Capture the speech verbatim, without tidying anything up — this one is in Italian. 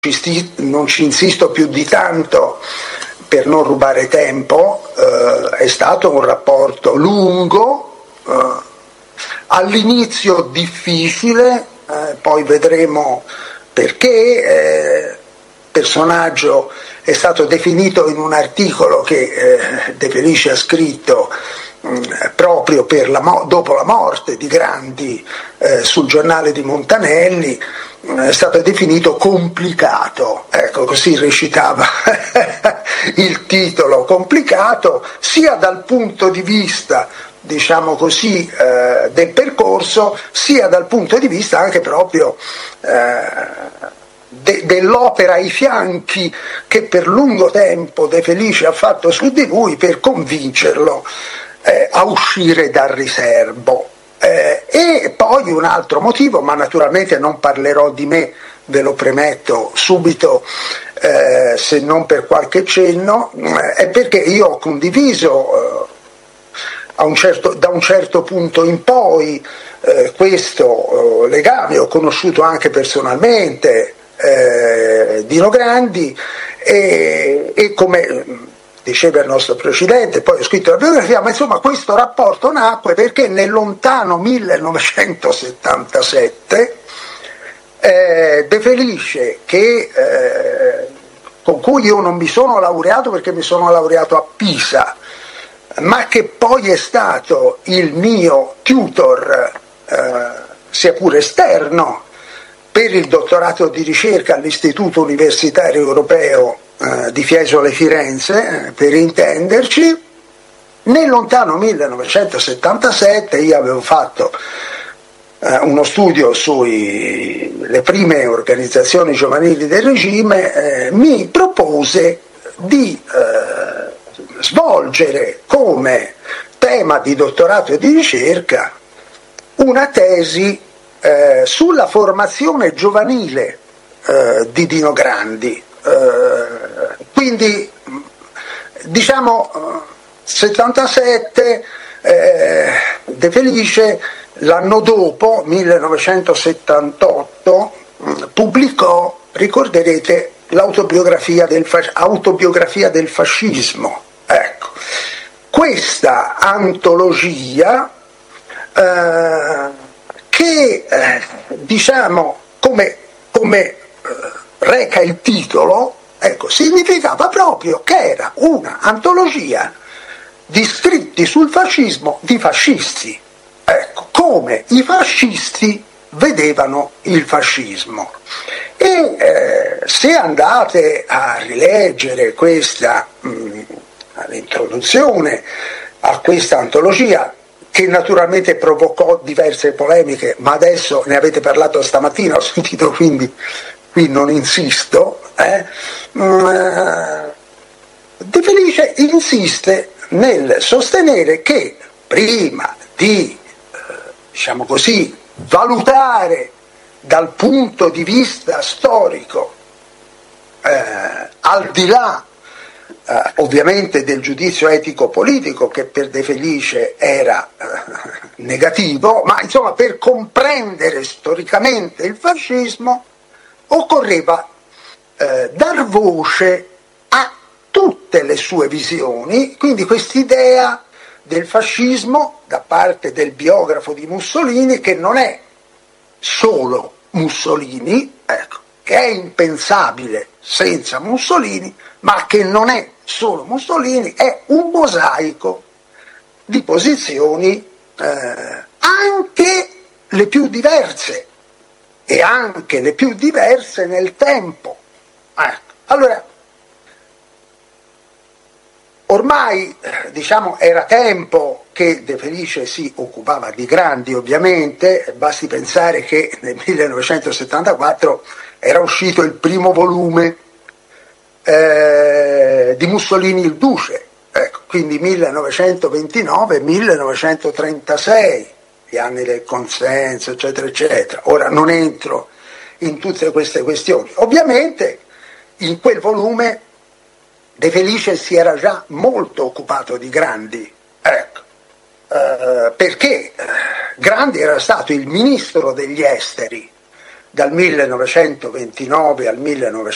ci sti, non ci insisto più di tanto per non rubare tempo, eh, è stato un rapporto lungo, eh, all'inizio difficile, eh, poi vedremo perché. Eh, personaggio è stato definito in un articolo che eh, De Felice ha scritto mh, proprio per la mo- dopo la morte di Grandi eh, sul giornale di Montanelli, mh, è stato definito complicato, ecco, così recitava il titolo, complicato sia dal punto di vista, diciamo così, eh, del percorso, sia dal punto di vista anche proprio eh, De, dell'opera ai fianchi che per lungo tempo De Felice ha fatto su di lui per convincerlo eh, a uscire dal riserbo. Eh, e poi un altro motivo, ma naturalmente non parlerò di me, ve lo premetto subito, eh, se non per qualche cenno, eh, è perché io ho condiviso eh, a un certo, da un certo punto in poi eh, questo eh, legame, ho conosciuto anche personalmente Eh, Dino Grandi e, e come diceva il nostro presidente, poi ho scritto la biografia, ma insomma questo rapporto nacque perché nel lontano millenovecentosettantasette eh, De Felice, che, eh, con cui io non mi sono laureato perché mi sono laureato a Pisa, ma che poi è stato il mio tutor eh, sia pure esterno per il dottorato di ricerca all'Istituto Universitario Europeo eh, di Fiesole Firenze, eh, per intenderci, nel lontano millenovecentosettantasette io avevo fatto eh, uno studio sulle prime organizzazioni giovanili del regime, eh, mi propose di eh, svolgere come tema di dottorato e di ricerca una tesi Eh, sulla formazione giovanile eh, di Dino Grandi. Eh, quindi diciamo settantasette, eh, De Felice l'anno dopo, millenovecentosettantotto, mh, pubblicò, ricorderete, l'autobiografia del, fas- autobiografia del fascismo. Ecco. Questa antologia eh, che eh, diciamo come, come eh, reca il titolo, ecco, significava proprio che era una antologia di scritti sul fascismo di fascisti, ecco, come i fascisti vedevano il fascismo. E eh, se andate a rileggere questa mh, l'introduzione a questa antologia, che naturalmente provocò diverse polemiche, ma adesso ne avete parlato stamattina, ho sentito, quindi qui non insisto, eh? De Felice insiste nel sostenere che prima di, diciamo così, valutare dal punto di vista storico, eh, al di là Uh, ovviamente del giudizio etico-politico, che per De Felice era uh, negativo, ma insomma per comprendere storicamente il fascismo occorreva uh, dar voce a tutte le sue visioni, quindi quest'idea del fascismo da parte del biografo di Mussolini, che non è solo Mussolini, ecco, che è impensabile senza Mussolini, ma che non è solo Mussolini, è un mosaico di posizioni eh, anche le più diverse, e anche le più diverse nel tempo. Ecco. Allora, ormai diciamo era tempo che De Felice si occupava di Grandi, ovviamente, basti pensare che nel millenovecentosettantaquattro era uscito il primo volume Eh, di Mussolini il Duce, ecco, quindi millenovecentoventinove millenovecentotrentasei, gli anni del consenso, eccetera, eccetera. Ora non entro in tutte queste questioni. Ovviamente in quel volume De Felice si era già molto occupato di Grandi, ecco, eh, perché Grandi era stato il ministro degli esteri dal millenovecentoventinove al millenovecentotrentatré,